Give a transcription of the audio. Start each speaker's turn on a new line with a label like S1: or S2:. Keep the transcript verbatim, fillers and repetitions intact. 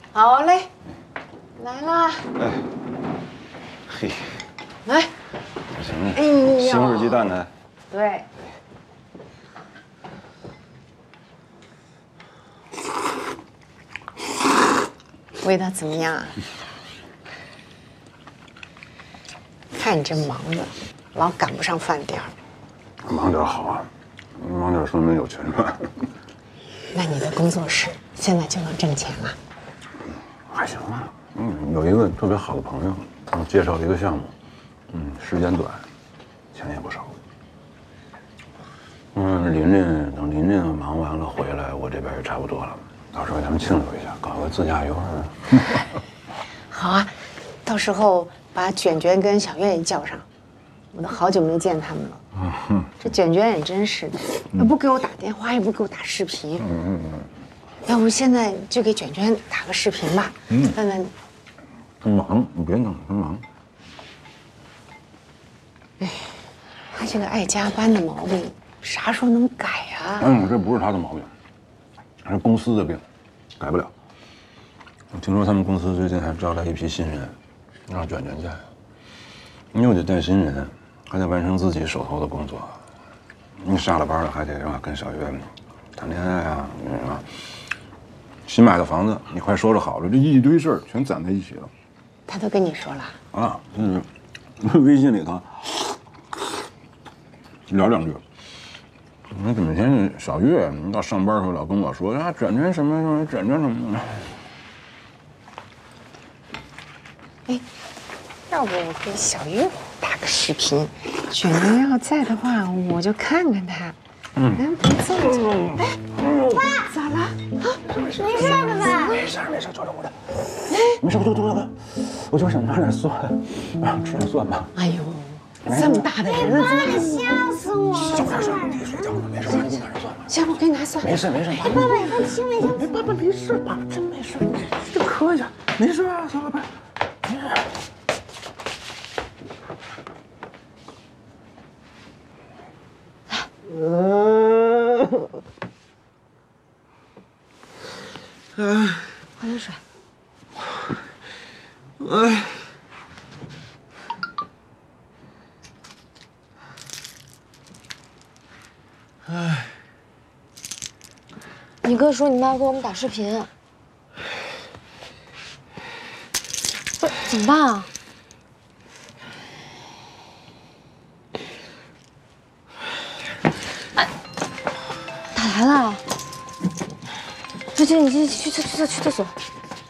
S1: 好嘞，来啦！
S2: 哎，嘿，
S1: 来，
S2: 不行，
S1: 哎呦
S2: 西红柿鸡蛋呢？
S1: 对。味道怎么样啊？看你这忙的，老赶不上饭点儿。
S2: 忙点好啊，忙点说明有钱赚。
S1: 那你的工作室现在就能挣钱了？
S2: 还行啊，嗯，有一个特别好的朋友，给我介绍了一个项目，嗯，时间短，钱也不少。嗯，琳琳等琳琳忙完了回来，我这边也差不多了，到时候咱们庆祝一下，搞个自驾游。
S1: 好啊，到时候把卷卷跟小月也叫上，我都好久没见他们了。嗯、这卷卷也真是的，也不给我打电话，也不给我打视频。嗯嗯嗯。要不现在就给卷卷打个视频吧，嗯，问问。
S2: 他忙，你别弄，他忙。
S1: 哎，他这个爱加班的毛病，啥时候能改啊？
S2: 嗯，这不是他的毛病，是公司的病，改不了。我听说他们公司最近还招来一批新人，让卷卷带。你又得带新人，还得完成自己手头的工作。你下了班了还得让跟小月谈恋爱啊，啊。新买的房子，你快收拾好了，这一堆事儿全攒在一起了。
S1: 他都跟你说了
S2: 啊？嗯，微信里头聊两句。你怎么天小月你到上班的时候老跟我说啊，卷卷什么什么，卷卷什么的。
S1: 哎，要不我给小月打个视频，卷卷要在的话，我就看看他。嗯，别这么哎，爸，咋了？啊，
S3: 没事吧？爸，
S2: 没事没事，坐着我的。没事，我坐坐坐。我就想拿点蒜，啊，吃点蒜吧。
S1: 哎呦，这么大的人了，
S3: 爸，你吓死我了！
S2: 小点声，你睡觉呢，没事，我给你拿点蒜吧。
S1: 行，我给你拿蒜。
S2: 没事没事，
S3: 哎，爸爸，你放心，没事。
S2: 爸爸没事，爸爸真没事，这磕一下，没事啊，小宝贝。
S1: 嗯，喝点水。
S4: 哎，哎，
S3: 你哥说你妈给我们打视频，不是怎么办啊？哎，打来了，不行，你去去去去去厕所。